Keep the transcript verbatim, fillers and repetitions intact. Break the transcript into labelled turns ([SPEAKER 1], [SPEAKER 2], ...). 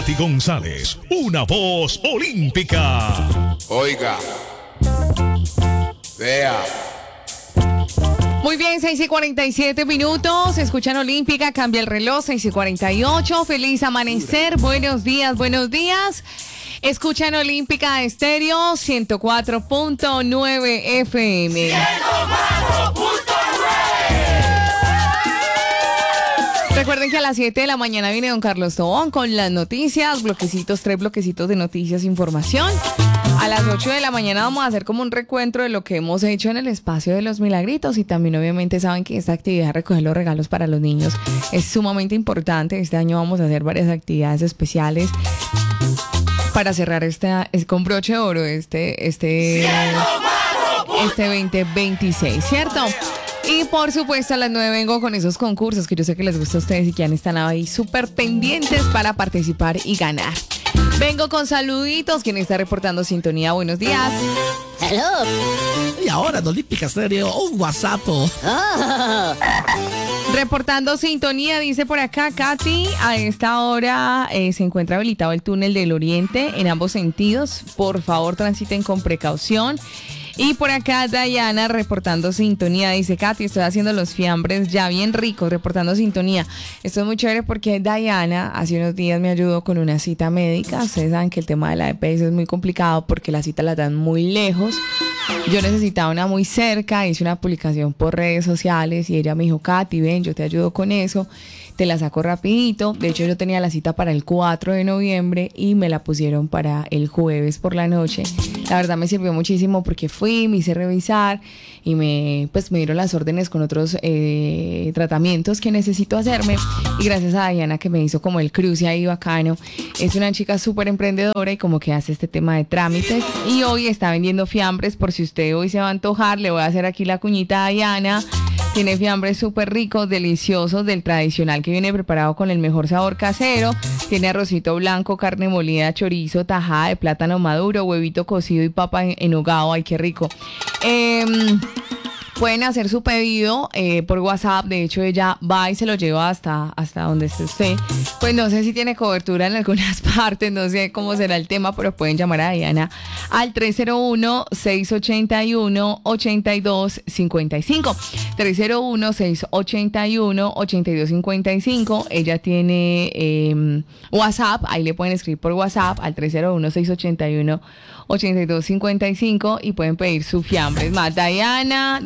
[SPEAKER 1] Katy González, una voz olímpica.
[SPEAKER 2] Oiga, vea.
[SPEAKER 3] Muy bien, seis y cuarenta y siete minutos. Escuchan Olímpica, cambia el reloj, seis y cuarenta y ocho. Feliz amanecer, buenos días, buenos días. Escuchan Olímpica Estéreo ciento cuatro punto nueve F M.
[SPEAKER 4] ciento cuatro punto nueve.
[SPEAKER 3] Recuerden que a las siete de la mañana viene don Carlos Tobón con las noticias, bloquecitos, tres bloquecitos de noticias, información. A las ocho de la mañana vamos a hacer como un recuento de lo que hemos hecho en el espacio de los milagritos y también obviamente saben que esta actividad de recoger los regalos para los niños es sumamente importante. Este año vamos a hacer varias actividades especiales para cerrar esta, es con broche de oro este, este, este veinte veintiséis, ¿cierto? Y por supuesto a las nueve vengo con esos concursos que yo sé que les gusta a ustedes y que han estado ahí súper pendientes para participar y ganar. Vengo con saluditos. ¿Quién está reportando sintonía? Buenos días.
[SPEAKER 5] Hello.
[SPEAKER 6] Y ahora en Olímpica Estéreo, un WhatsApp. Oh.
[SPEAKER 3] Reportando sintonía, dice por acá Katy, a esta hora eh, se encuentra habilitado el túnel del Oriente en ambos sentidos. Por favor, transiten con precaución. Y por acá Dayana reportando sintonía, dice Katy, estoy haciendo los fiambres ya bien ricos, reportando sintonía. Esto es muy chévere porque Dayana hace unos días me ayudó con una cita médica. Ustedes saben que el tema de la E P S es muy complicado porque las citas las dan muy lejos. Yo necesitaba una muy cerca, hice una publicación por redes sociales y ella me dijo, Katy, ven, yo te ayudo con eso. Te la saco rapidito. De hecho, yo tenía la cita para el cuatro de noviembre y me la pusieron para el jueves por la noche. La verdad me sirvió muchísimo porque fui, me hice revisar y me, pues, me dieron las órdenes con otros eh, tratamientos que necesito hacerme. Y gracias a Diana que me hizo como el cruce ahí bacano. Es una chica súper emprendedora y como que hace este tema de trámites. Y hoy está vendiendo fiambres por si usted hoy se va a antojar. Le voy a hacer aquí la cuñita a Diana. Tiene fiambres súper ricos, deliciosos, del tradicional que viene preparado con el mejor sabor casero. Tiene arrocito blanco, carne molida, chorizo, tajada de plátano maduro, huevito cocido y papa en hogado. ¡Ay, qué rico! Eh... Pueden hacer su pedido eh, por WhatsApp. De hecho, ella va y se lo lleva hasta, hasta donde esté usted. Pues no sé si tiene cobertura en algunas partes, no sé cómo será el tema, pero pueden llamar a Diana al tres cero uno, seis ocho uno, ocho dos cinco cinco. tres cero uno, seis ocho uno, ocho dos cinco cinco. Ella tiene eh, WhatsApp, ahí le pueden escribir por WhatsApp al tres cero uno, seis ocho uno, ocho dos cinco cinco y pueden pedir su fiambre. Es más, Diana,